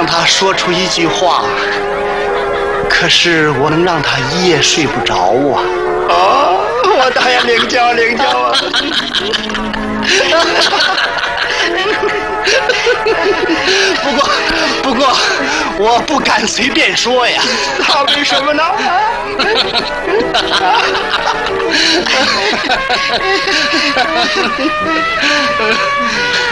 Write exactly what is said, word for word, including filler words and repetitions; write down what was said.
让他说出一句话，可是我能让他一夜睡不着啊！ 哦，我大爷领教领教啊！ 不过，不过，我不敢随便说呀。 他为什么呢？